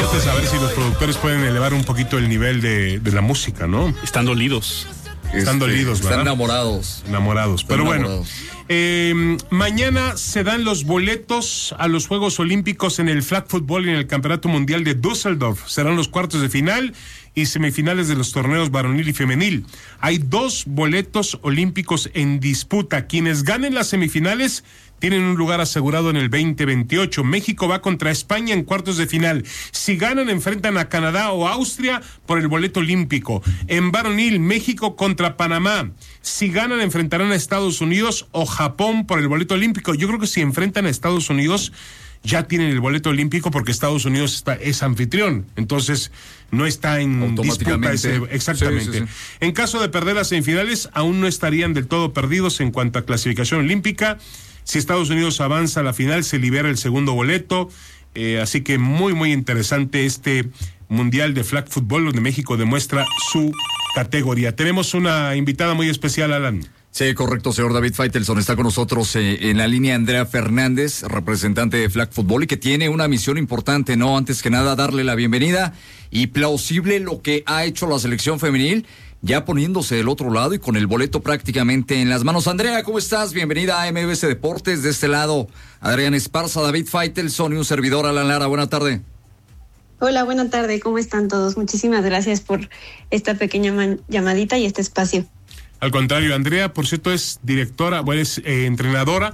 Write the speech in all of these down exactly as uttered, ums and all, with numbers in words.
deportes, a ver si los productores pueden elevar un poquito el nivel de, de la música, ¿no? Están dolidos. Están Este, dolidos, ¿verdad? Están enamorados. Enamorados. Están Pero enamorados. bueno, eh, mañana se dan los boletos a los Juegos Olímpicos en el flag football y en el Campeonato Mundial de Düsseldorf. Serán los cuartos de final y semifinales de los torneos varonil y femenil. Hay dos boletos olímpicos en disputa. Quienes ganen las semifinales tienen un lugar asegurado en el veinte veintiocho. México va contra España en cuartos de final. Si ganan, enfrentan a Canadá o Austria por el boleto olímpico. En varonil, México contra Panamá. Si ganan, enfrentarán a Estados Unidos o Japón por el boleto olímpico. Yo creo que si enfrentan a Estados Unidos, ya tienen el boleto olímpico porque Estados Unidos está, es anfitrión. Entonces, no está en disputa ese, exactamente. Sí, sí, sí. En caso de perder las semifinales, aún no estarían del todo perdidos en cuanto a clasificación olímpica. Si Estados Unidos avanza a la final, se libera el segundo boleto. Eh, así que muy, muy interesante este Mundial de Flag Football, donde México demuestra su categoría. Tenemos una invitada muy especial, Alan. Sí, correcto, señor David Faitelson. Está con nosotros eh, en la línea Andrea Fernández, representante de Flag Football, y que tiene una misión importante, ¿no? Antes que nada, darle la bienvenida y plausible lo que ha hecho la selección femenil, ya poniéndose del otro lado y con el boleto prácticamente en las manos. Andrea, ¿cómo estás? Bienvenida a M B S Deportes. De este lado, Adrián Esparza, David Faitelson y un servidor, Alan Lara. Buena tarde. Hola, buena tarde. ¿Cómo están todos? Muchísimas gracias por esta pequeña man- llamadita y este espacio. Al contrario, Andrea, por cierto, es directora, bueno, es eh, entrenadora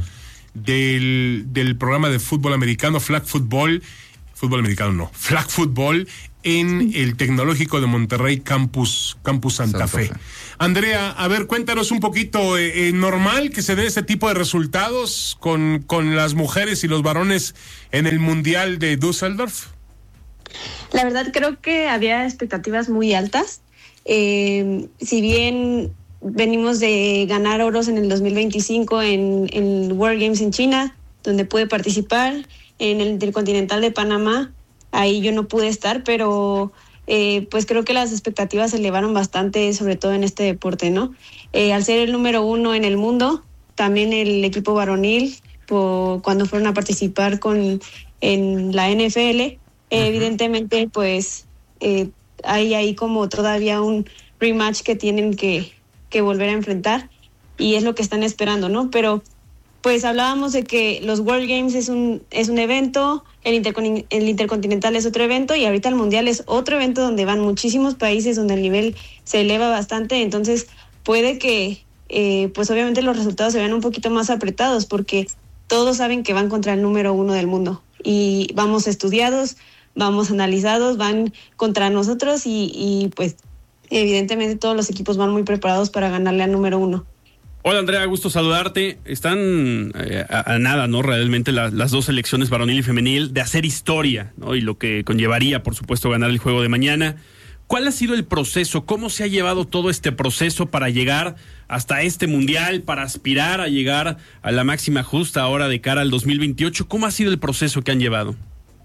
del, del programa de fútbol americano, Flag Football, fútbol americano no, Flag Football, en el Tecnológico de Monterrey, Campus, Campus Santa, Santa Fe. Fe. Andrea, a ver, cuéntanos un poquito, eh, eh, ¿normal que se dé ese tipo de resultados con, con las mujeres y los varones en el Mundial de Düsseldorf? La verdad creo que había expectativas muy altas. Eh, si bien venimos de ganar oros en el dos mil veinticinco en, en World Games en China, donde pude participar, en el Intercontinental de Panamá, ahí yo no pude estar, pero eh, pues creo que las expectativas se elevaron bastante, sobre todo en este deporte, ¿no? Eh, al ser el número uno en el mundo, también el equipo varonil, por, cuando fueron a participar con en la N F L, eh, evidentemente pues eh, hay ahí como todavía un rematch que tienen que, que volver a enfrentar y es lo que están esperando, ¿no? Pero pues hablábamos de que los World Games es un es un evento, el, intercon- el Intercontinental es otro evento y ahorita el Mundial es otro evento donde van muchísimos países, donde el nivel se eleva bastante, entonces puede que eh, pues obviamente los resultados se vean un poquito más apretados porque todos saben que van contra el número uno del mundo y vamos estudiados, vamos analizados, van contra nosotros y, y pues evidentemente todos los equipos van muy preparados para ganarle al número uno. Hola Andrea, gusto saludarte. Están eh, a, a nada, ¿no? Realmente la, las dos selecciones varonil y femenil de hacer historia, ¿no? Y lo que conllevaría, por supuesto, ganar el juego de mañana. ¿Cuál ha sido el proceso? ¿Cómo se ha llevado todo este proceso para llegar hasta este mundial, para aspirar a llegar a la máxima justa ahora de cara al dos mil veintiocho? ¿Cómo ha sido el proceso que han llevado?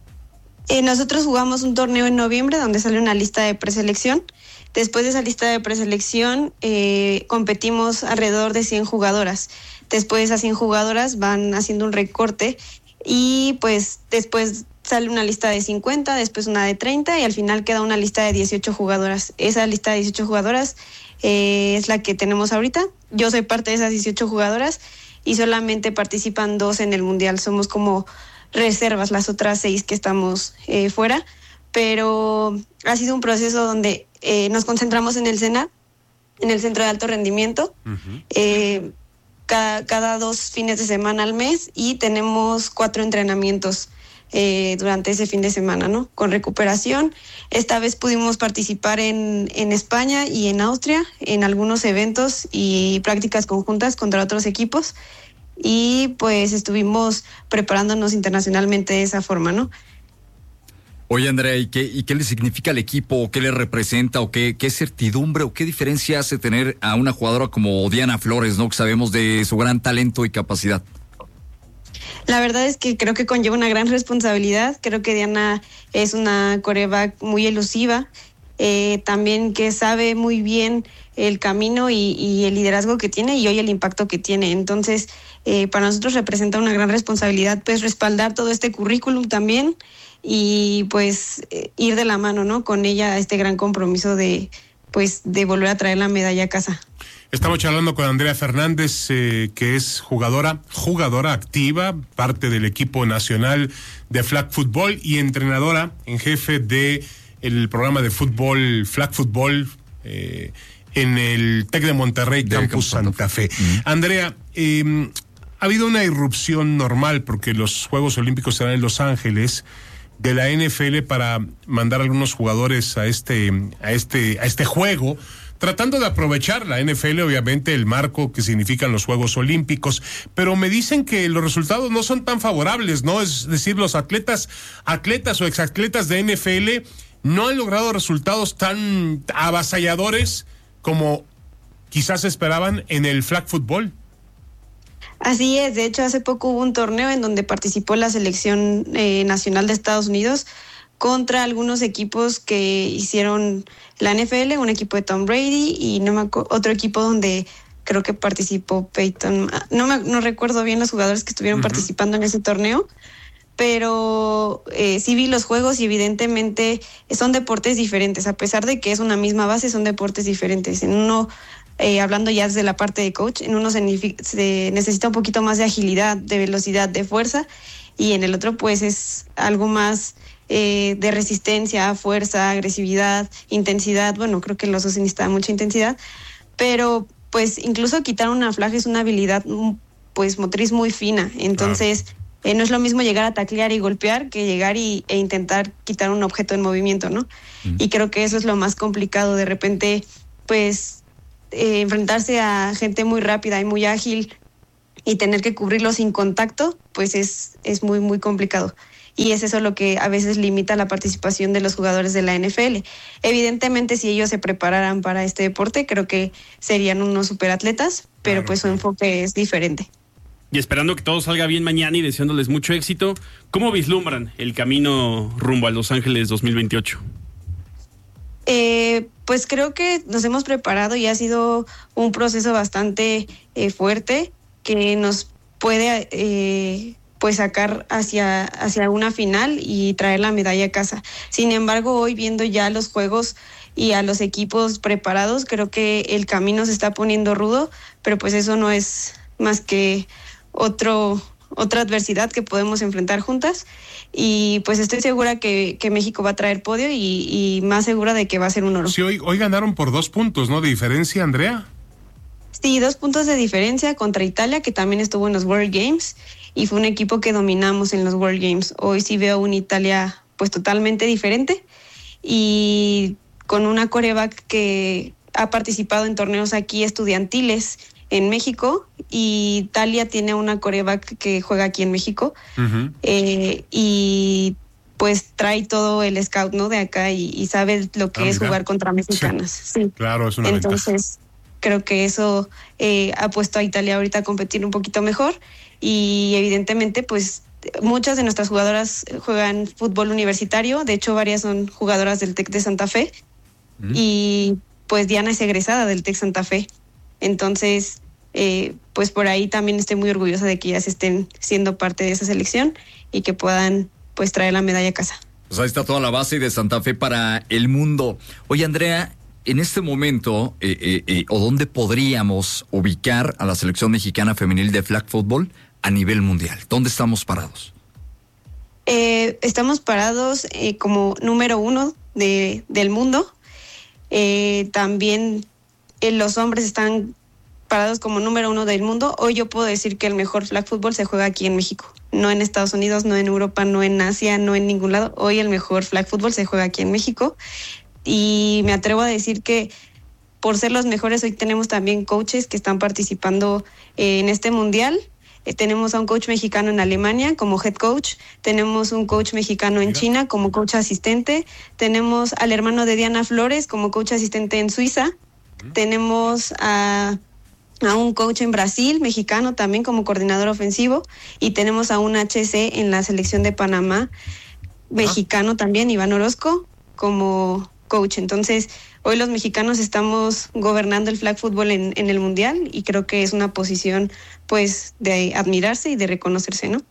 Eh, nosotros jugamos un torneo en noviembre donde sale una lista de preselección. Después de esa lista de preselección eh, competimos alrededor de cien jugadoras. Después de esas cien jugadoras van haciendo un recorte y pues después sale una lista de cincuenta, después una de treinta y al final queda una lista de dieciocho jugadoras. Esa lista de dieciocho jugadoras eh, es la que tenemos ahorita. Yo soy parte de esas dieciocho jugadoras y solamente participan dos en el Mundial. Somos como reservas, las otras seis que estamos eh, fuera. Pero ha sido un proceso donde eh, nos concentramos en el SENA, en el Centro de Alto Rendimiento, uh-huh. eh, cada, cada dos fines de semana al mes y tenemos cuatro entrenamientos eh, durante ese fin de semana, ¿no? Con recuperación. Esta vez pudimos participar en, en España y en Austria en algunos eventos y prácticas conjuntas contra otros equipos y pues estuvimos preparándonos internacionalmente de esa forma, ¿no? Oye, Andrea, ¿y qué, y qué le significa al equipo? ¿Qué le representa? ¿O qué, qué certidumbre o qué diferencia hace tener a una jugadora como Diana Flores, ¿no? Que sabemos de su gran talento y capacidad. La verdad es que creo que conlleva una gran responsabilidad. Creo que Diana es una quarterback muy elusiva, eh, también que sabe muy bien el camino y, y el liderazgo que tiene y hoy el impacto que tiene. Entonces, eh, para nosotros representa una gran responsabilidad, pues respaldar todo este currículum también. y pues eh, ir de la mano, ¿no? Con ella a este gran compromiso de pues de volver a traer la medalla a casa. Estamos charlando con Andrea Fernández, eh, que es jugadora, jugadora activa, parte del equipo nacional de flag football y entrenadora en jefe de el programa de fútbol, flag football, eh, en el TEC de Monterrey, de Campus Santa Fe. Fe. Uh-huh. Andrea, eh, ha habido una irrupción normal porque los Juegos Olímpicos serán en Los Ángeles, de la N F L para mandar a algunos jugadores a este, a este, a este juego, tratando de aprovechar la N F L, obviamente, el marco que significan los Juegos Olímpicos, pero me dicen que los resultados no son tan favorables, ¿no? Es decir, los atletas, atletas o exacatletas de N F L no han logrado resultados tan avasalladores como quizás esperaban en el flag football. Así es, de hecho hace poco hubo un torneo en donde participó la selección eh, nacional de Estados Unidos contra algunos equipos que hicieron la N F L, un equipo de Tom Brady y no me acu- otro equipo donde creo que participó Peyton. No me, no recuerdo bien los jugadores que estuvieron uh-huh. participando en ese torneo, pero eh, sí vi los juegos y evidentemente son deportes diferentes, a pesar de que es una misma base, son deportes diferentes. En uno, eh, hablando ya desde la parte de coach, en uno se, se necesita un poquito más de agilidad, de velocidad, de fuerza, y en el otro pues es algo más eh, de resistencia, fuerza, agresividad, intensidad. Bueno, creo que los dos necesitan mucha intensidad, pero pues incluso quitar una flag es una habilidad pues motriz muy fina, entonces claro. eh, no es lo mismo llegar a taclear y golpear que llegar y, e intentar quitar un objeto en movimiento, ¿no? Mm. Y creo que eso es lo más complicado, de repente pues eh, enfrentarse a gente muy rápida y muy ágil y tener que cubrirlo sin contacto, pues es, es muy, muy complicado. Y es eso lo que a veces limita la participación de los jugadores de la N F L. Evidentemente, si ellos se prepararan para este deporte, creo que serían unos superatletas, pero claro, pues su enfoque es diferente. Y esperando que todo salga bien mañana y deseándoles mucho éxito, ¿cómo vislumbran el camino rumbo a Los Ángeles dos mil veintiocho? Eh, pues creo que nos hemos preparado y ha sido un proceso bastante eh, fuerte que nos puede eh, pues sacar hacia, hacia una final y traer la medalla a casa. Sin embargo, hoy viendo ya los juegos y a los equipos preparados, creo que el camino se está poniendo rudo, pero pues eso no es más que otro otra adversidad que podemos enfrentar juntas, y pues estoy segura que, que México va a traer podio y, y más segura de que va a ser un oro. Sí, hoy, hoy ganaron por dos puntos, ¿no? De diferencia, Andrea. Sí, dos puntos de diferencia contra Italia, que también estuvo en los World Games, y fue un equipo que dominamos en los World Games. Hoy sí veo una Italia pues totalmente diferente, y con una quarterback que ha participado en torneos aquí estudiantiles en México, y Italia tiene una quarterback que juega aquí en México, uh-huh. eh, y pues trae todo el scout, ¿no? De acá, y, y sabe lo que ah, es mira. jugar contra mexicanas. Sí. Sí. Claro, es una Entonces, ventaja. Creo que eso eh, ha puesto a Italia ahorita a competir un poquito mejor, y evidentemente pues muchas de nuestras jugadoras juegan fútbol universitario, de hecho varias son jugadoras del TEC de Santa Fe, uh-huh. y pues Diana es egresada del TEC Santa Fe. Entonces, eh, pues por ahí también estoy muy orgullosa de que ellas estén siendo parte de esa selección y que puedan pues traer la medalla a casa. Pues ahí está toda la base de Santa Fe para el mundo. Oye, Andrea, en este momento, eh, eh, eh, ¿o dónde podríamos ubicar a la selección mexicana femenil de flag football a nivel mundial? ¿Dónde estamos parados? Eh, estamos parados eh, como número uno de, del mundo. Eh, también eh, los hombres están parados como número uno del mundo. Hoy yo puedo decir que el mejor flag football se juega aquí en México, no en Estados Unidos, no en Europa, no en Asia, no en ningún lado. Hoy el mejor flag football se juega aquí en México, y me atrevo a decir que por ser los mejores hoy tenemos también coaches que están participando eh, en este mundial. Eh, tenemos a un coach mexicano en Alemania como head coach, tenemos un coach mexicano en China como coach asistente, tenemos al hermano de Diana Flores como coach asistente en Suiza, tenemos a, a un coach en Brasil, mexicano también como coordinador ofensivo, y tenemos a un H C en la selección de Panamá, mexicano también, Iván Orozco, como coach. Entonces, hoy los mexicanos estamos gobernando el flag football en, en el mundial, y creo que es una posición pues de admirarse y de reconocerse, ¿no?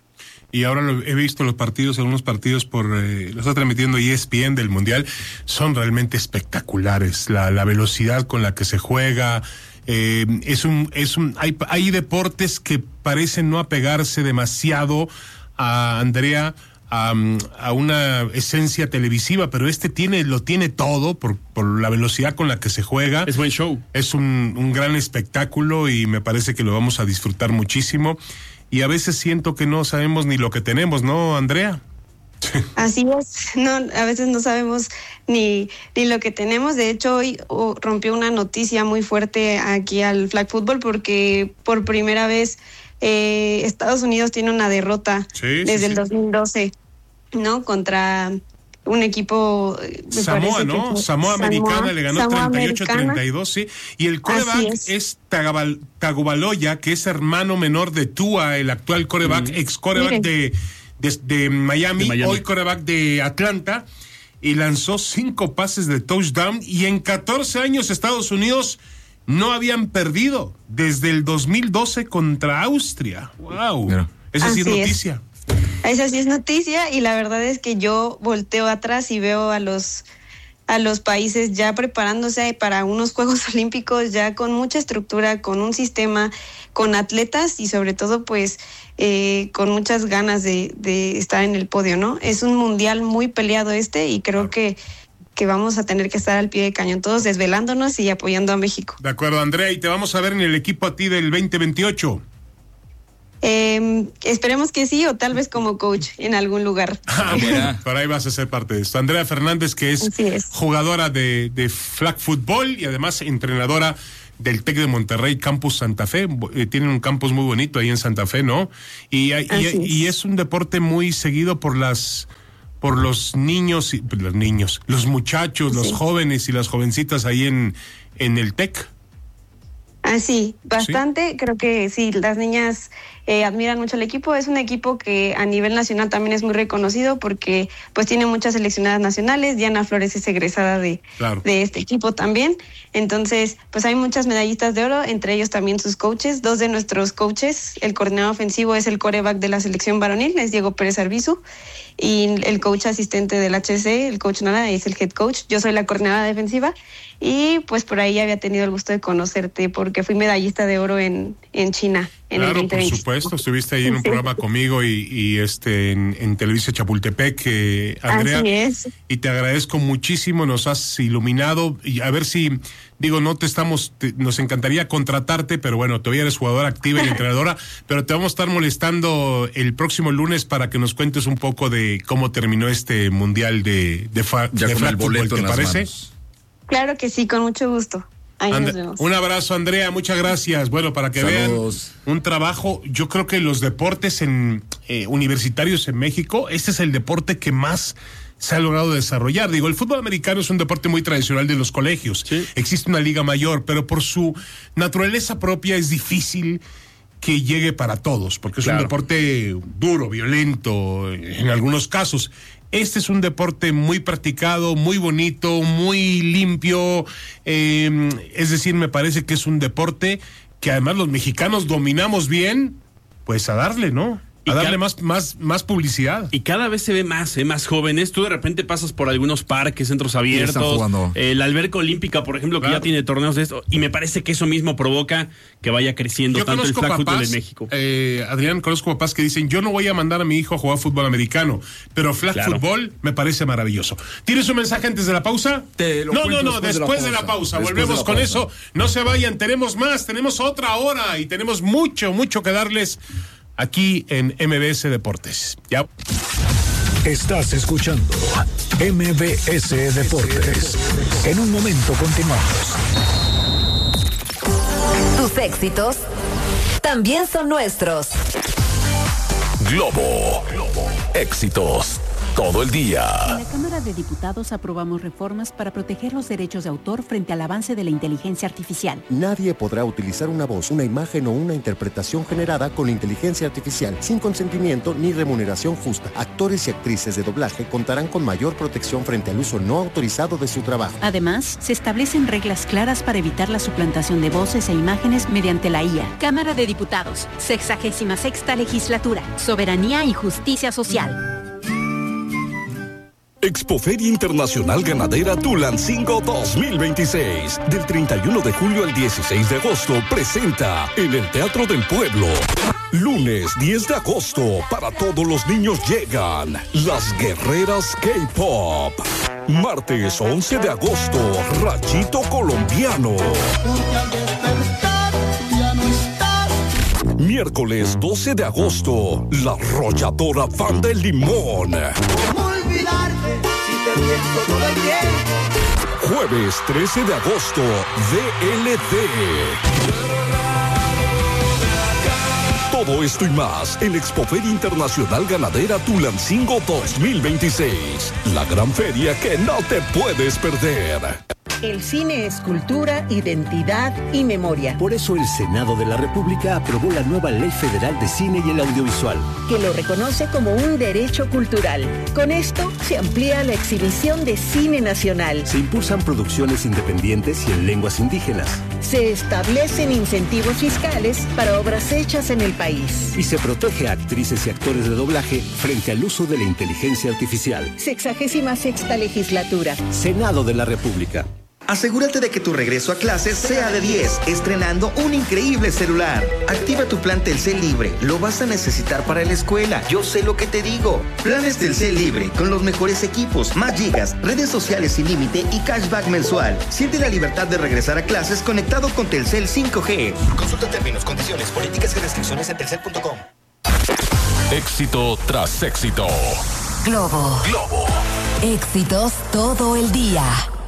y ahora lo, he visto los partidos, algunos partidos por, eh, lo está transmitiendo E S P N del Mundial, son realmente espectaculares, la, la velocidad con la que se juega, eh, es un, es un, hay, hay deportes que parecen no apegarse demasiado a Andrea, A, a una esencia televisiva, pero este tiene, lo tiene todo por, por la velocidad con la que se juega. Es buen show. Es un, un gran espectáculo y me parece que lo vamos a disfrutar muchísimo. Y a veces siento que no sabemos ni lo que tenemos, ¿no, Andrea? Así es, no, a veces no sabemos ni, ni lo que tenemos. De hecho, hoy oh, rompió una noticia muy fuerte aquí al flag football porque por primera vez eh, Estados Unidos tiene una derrota sí, desde sí, el sí. dos mil doce, ¿no? Contra un equipo me Samoa, ¿no? que Samoa Americana le ganó Samoa treinta y ocho a treinta y dos, sí. Y el coreback es, es Tagabal, Tagovailoa, que es hermano menor de Tua, el actual coreback, mm. ex coreback de, de, de, Miami, de Miami, hoy coreback de Atlanta, y lanzó cinco pases de touchdown, y en catorce años Estados Unidos no habían perdido desde el dos mil doce contra Austria. ¡Wow! Mira. Esa sí es noticia. Es. Esa sí es noticia, y la verdad es que yo volteo atrás y veo a los a los países ya preparándose para unos Juegos Olímpicos, ya con mucha estructura, con un sistema, con atletas y sobre todo pues eh, con muchas ganas de, de estar en el podio, ¿no? Es un mundial muy peleado este y creo que que vamos a tener que estar al pie de cañón, todos desvelándonos y apoyando a México. De acuerdo, Andrea, y te vamos a ver en el equipo a ti del veinte veintiocho. Eh, esperemos que sí, o tal vez como coach en algún lugar. Ah, bueno, por ahí vas a ser parte de esto. Andrea Fernández, que es, es. jugadora de, de flag football y además entrenadora del TEC de Monterrey, Campus Santa Fe. Eh, tienen un campus muy bonito ahí en Santa Fe, ¿no? Y, y, es. y es un deporte muy seguido por las... por los niños, y los niños, los muchachos, sí. los jóvenes y las jovencitas ahí en, en el TEC. Ah, sí, bastante. ¿Sí? Creo que sí, las niñas eh, admiran mucho el equipo. Es un equipo que a nivel nacional también es muy reconocido porque pues tiene muchas seleccionadas nacionales. Diana Flores es egresada de, claro. de este equipo también. Entonces, pues hay muchas medallistas de oro, entre ellos también sus coaches. Dos de nuestros coaches, el coordinador ofensivo es el quarterback de la selección varonil, es Diego Pérez Arbizu. Y el coach asistente del H C, el coach Nara, es el head coach. Yo soy la coordinadora defensiva y pues por ahí había tenido el gusto de conocerte porque fui medallista de oro en, en China en claro, el veinte veinte. Por supuesto, estuviste ahí en un sí. programa conmigo y, y este en, en Televisa Chapultepec, eh, Andrea. Así es. Y te agradezco muchísimo, nos has iluminado y a ver si, digo, no te estamos, te, nos encantaría contratarte, pero bueno, todavía eres jugadora activa y entrenadora, pero te vamos a estar molestando el próximo lunes para que nos cuentes un poco de cómo terminó este mundial de, de, fa, ya de con flag el boleto fútbol, ¿te parece? Manos. Claro que sí, con mucho gusto. Ahí And, nos vemos. Un abrazo, Andrea, muchas gracias. Bueno, para que Saludos. vean un trabajo, yo creo que los deportes en eh, universitarios en México, este es el deporte que más se ha logrado desarrollar. Digo, el fútbol americano es un deporte muy tradicional de los colegios. Sí. Existe una liga mayor, pero por su naturaleza propia es difícil que llegue para todos, porque es claro. un deporte duro, violento, en algunos casos. Este es un deporte muy practicado, muy bonito, muy limpio, eh, es decir, me parece que es un deporte que además los mexicanos dominamos bien, pues a darle, ¿no? A darle más, más, más publicidad. Y cada vez se ve más, ¿eh? Más jóvenes. Tú de repente pasas por algunos parques, centros abiertos. Eh, la alberca olímpica, por ejemplo, claro. que ya tiene torneos de esto. Y me parece que eso mismo provoca que vaya creciendo yo tanto el flag fútbol en México. Eh, Adrián, conozco papás que dicen, yo no voy a mandar a mi hijo a jugar fútbol americano, pero flag claro. fútbol me parece maravilloso. ¿Tienes un mensaje antes de la pausa? Te lo no, no, no, después, después de la pausa. De la pausa. Volvemos la con pausa. Eso. No se vayan, tenemos más, tenemos otra hora y tenemos mucho, mucho que darles aquí en M B S Deportes. Ya. Estás escuchando M B S Deportes. En un momento continuamos. Tus éxitos también son nuestros. Globo. Éxitos todo el día. En la cámara Cámara de Diputados aprobamos reformas para proteger los derechos de autor frente al avance de la inteligencia artificial. Nadie podrá utilizar una voz, una imagen o una interpretación generada con inteligencia artificial sin consentimiento ni remuneración justa. Actores y actrices de doblaje contarán con mayor protección frente al uso no autorizado de su trabajo. Además, se establecen reglas claras para evitar la suplantación de voces e imágenes mediante la I A. Cámara de Diputados, sexagésima sexta legislatura, soberanía y justicia social. Expoferia Internacional Ganadera Tulancingo dos mil veintiséis. Del treinta y uno de julio al dieciséis de agosto presenta en el Teatro del Pueblo. Lunes diez de agosto, para todos los niños llegan Las Guerreras K-Pop. Martes once de agosto, Rayito Colombiano. Miércoles doce de agosto, La Arrolladora Banda del Limón. ¿Cómo olvidarte si te pienso todo el tiempo? Jueves trece de agosto, D L D. Todo esto y más en Expoferia Internacional Ganadera Tulancingo dos mil veintiséis. La gran feria que no te puedes perder. El cine es cultura, identidad y memoria. Por eso el Senado de la República aprobó la nueva Ley Federal de Cine y el Audiovisual, que lo reconoce como un derecho cultural. Con esto se amplía la exhibición de cine nacional. Se impulsan producciones independientes y en lenguas indígenas. Se establecen incentivos fiscales para obras hechas en el país. Y se protege a actrices y actores de doblaje frente al uso de la inteligencia artificial. Sexagésima sexta legislatura. Senado de la República. Asegúrate de que tu regreso a clases sea de diez, estrenando un increíble celular. Activa tu plan Telcel Libre, lo vas a necesitar para la escuela, yo sé lo que te digo. Planes Telcel Libre, con los mejores equipos, más gigas, redes sociales sin límite y cashback mensual. Siente la libertad de regresar a clases conectado con Telcel cinco G. Consulta términos, condiciones, políticas y restricciones en telcel punto com. Éxito tras éxito. Globo. Globo. Éxitos todo el día.